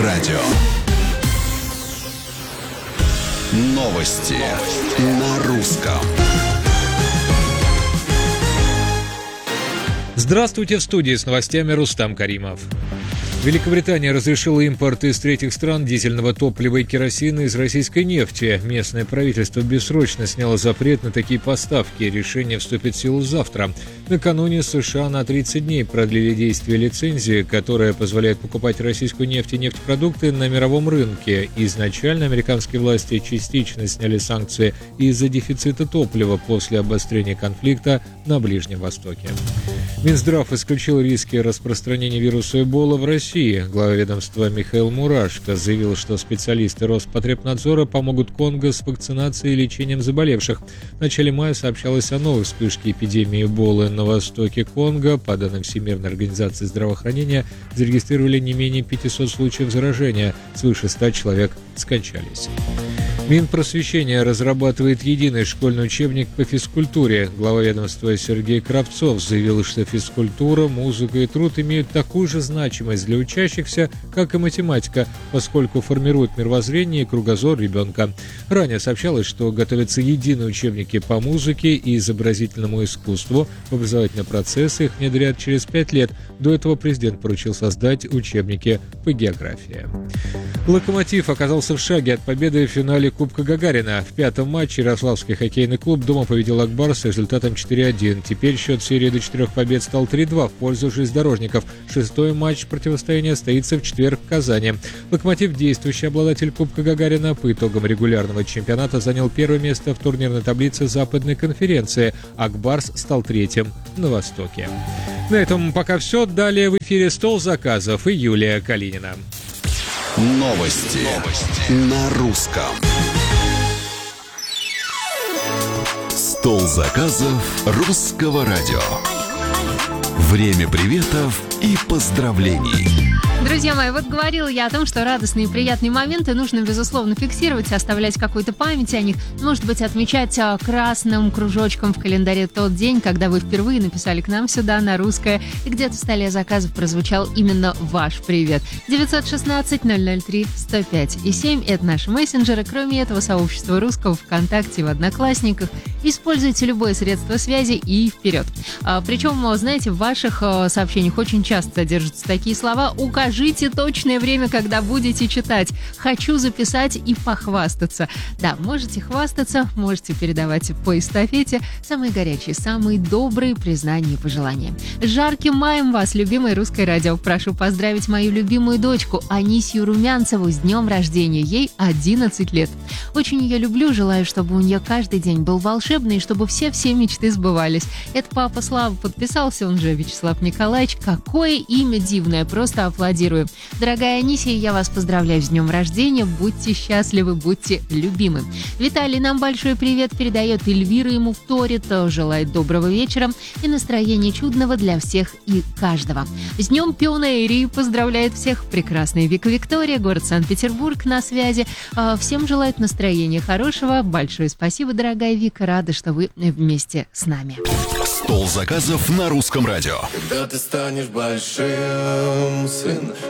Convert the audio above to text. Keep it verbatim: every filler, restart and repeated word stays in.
радио. Новости на русском. Здравствуйте, в студии с новостями Рустам Каримов. Великобритания разрешила импорт из третьих стран дизельного топлива и керосина из российской нефти. Местное правительство бессрочно сняло запрет на такие поставки. Решение вступит в силу завтра. Накануне США на тридцать дней продлили действие лицензии, которая позволяет покупать российскую нефть и нефтепродукты на мировом рынке. Изначально американские власти частично сняли санкции из-за дефицита топлива после обострения конфликта на Ближнем Востоке. Минздрав исключил риски распространения вируса Эбола в России. Глава ведомства Михаил Мурашко заявил, что специалисты Роспотребнадзора помогут Конго с вакцинацией и лечением заболевших. В начале мая сообщалось о новой вспышке эпидемии Эболы на востоке Конго. По данным Всемирной организации здравоохранения, зарегистрировали не менее пятисот случаев заражения, свыше ста человек скончались. Минпросвещение разрабатывает единый школьный учебник по физкультуре. Глава ведомства Сергей Кравцов заявил, что физкультура, музыка и труд имеют такую же значимость для учащихся, как и математика, поскольку формируют мировоззрение и кругозор ребенка. Ранее сообщалось, что готовятся единые учебники по музыке и изобразительному искусству. В образовательный процесс их внедрят через пять лет. До этого президент поручил создать учебники по географии. «Локомотив» оказался в шаге от победы в финале Кубка Гагарина. В пятом матче Ярославский хоккейный клуб дома победил «Акбарс» с результатом четыре один. Теперь счет серии до четырех побед стал три два в пользу железнодорожников. Шестой матч противостояния состоится в четверг в Казани. «Локомотив», действующий обладатель Кубка Гагарина, по итогам регулярного чемпионата занял первое место в турнирной таблице Западной конференции. «Акбарс» стал третьим на Востоке. На этом пока все. Далее в эфире «Стол заказов» и Юлия Калинина. Новости, Новости. на русском. Стол заказов русского радио. Время приветов и поздравлений. Друзья мои, вот говорила я о том, что радостные и приятные моменты нужно, безусловно, фиксировать, оставлять какую-то память о них. Может быть, отмечать красным кружочком в календаре тот день, когда вы впервые написали к нам сюда на русское, и где-то в столе заказов прозвучал именно ваш привет. девятьсот шестнадцать ноль ноль три сто пять и семь – это наши мессенджеры. Кроме этого, сообщество русского ВКонтакте, в Одноклассниках. Используйте любое средство связи и вперед. А, причем, знаете, в ваших а, сообщениях очень часто содержатся такие слова: укажите точное время, когда будете читать. Хочу записать и похвастаться. Да, можете хвастаться, можете передавать по эстафете самые горячие, самые добрые признания и пожелания. С жарким маем вас, любимое русское радио. Прошу поздравить мою любимую дочку Анисью Румянцеву с днем рождения. Ей одиннадцать лет. Очень ее люблю, желаю, чтобы у нее каждый день был волшебный, и чтобы все-все мечты сбывались. Это папа Слава подписался, он же Вячеслав Николаевич. Какое имя дивное, просто аплодирую. Дорогая Анисия, я вас поздравляю с днем рождения. Будьте счастливы, будьте любимы. Виталий нам большой привет передает. Эльвира ему вторит, желает доброго вечера и настроения чудного для всех и каждого. С днем пионерии поздравляет всех прекрасная Вика Виктория, город Санкт-Петербург на связи. Всем желает настроения хорошего. Большое спасибо, дорогая Вика, рада, что вы вместе с нами. Стол заказов на русском радио. Когда ты станешь большим, сын,